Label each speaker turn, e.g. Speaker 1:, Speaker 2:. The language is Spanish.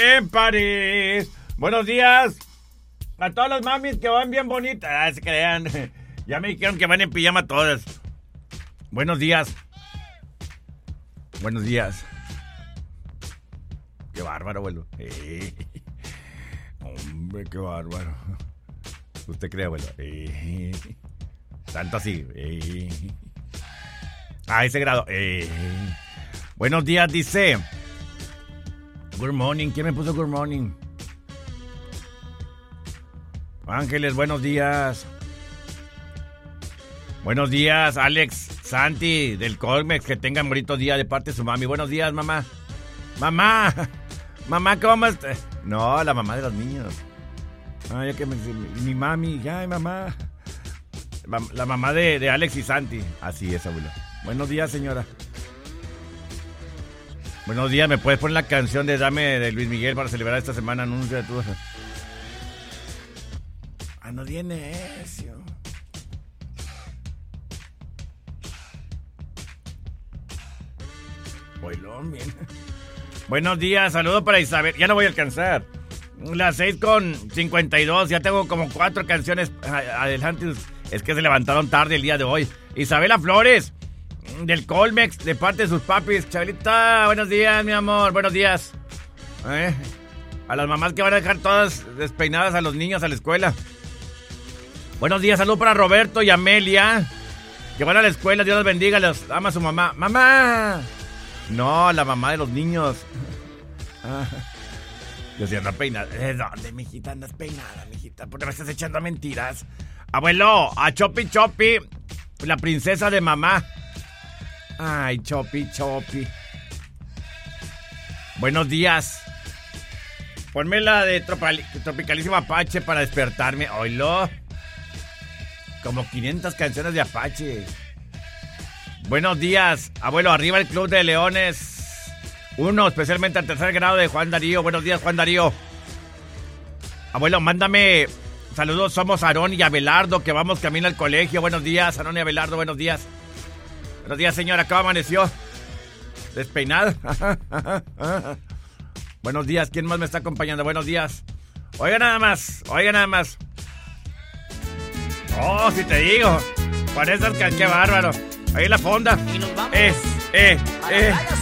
Speaker 1: En París. Buenos días a todas las mamis que van bien bonitas. Se crean. Ya me dijeron que van en pijama todas. Buenos días. Buenos días. Qué bárbaro, abuelo. Hombre, qué bárbaro. ¿Usted cree, abuelo? Tanto así. A ese grado. Buenos días, dice. Good morning. ¿Quién me puso good morning? Ángeles, buenos días. Buenos días, Alex, Santi, del Colmex. Que tengan bonito día de parte de su mami. Buenos días, mamá. Mamá. Mamá, ¿cómo estás? No, la mamá de los niños. Ay, que mi mami. Ay, mamá. La mamá de Alex y Santi. Así es, abuelo. Buenos días, señora. Buenos días, ¿me puedes poner la canción de Dame de Luis Miguel para celebrar esta semana? Anuncia tú. Ah, no tiene eso. Boilón, bien. Buenos días, saludo para Isabel. Ya no voy a alcanzar. Las 6:52. Ya tengo como 4 canciones adelante. Es que se levantaron tarde el día de hoy. Isabela Flores, del Colmex, de parte de sus papis. Chabelita, buenos días, mi amor. Buenos días. A las mamás que van a dejar todas despeinadas a los niños a la escuela. Buenos días, saludo para Roberto y Amelia, que van a la escuela. Dios los bendiga, los ama su mamá. ¡Mamá! No, la mamá de los niños. Yo sí ando peinada. ¿Dónde, mijita? Andas peinada, mijita. ¿Por qué me estás echando mentiras? Abuelo, a Chopi Chopi, la princesa de mamá. Ay, Chopi Chopi. Buenos días. Ponme la de Tropicalísimo Apache para despertarme. Oilo. Como 500 canciones de Apache. Buenos días, abuelo. Arriba el Club de Leones 1, especialmente al 3er grado de Juan Darío. Buenos días, Juan Darío. Abuelo, mándame saludos. Somos Aarón y Abelardo, que vamos camino al colegio. Buenos días, Aarón y Abelardo. Buenos días. Buenos días, señora. ¿Cómo amaneció? ¿Despeinado? Buenos días. ¿Quién más me está acompañando? Buenos días. Oiga nada más. Oh, si te digo. Con esas qué bárbaro. Ahí la fonda.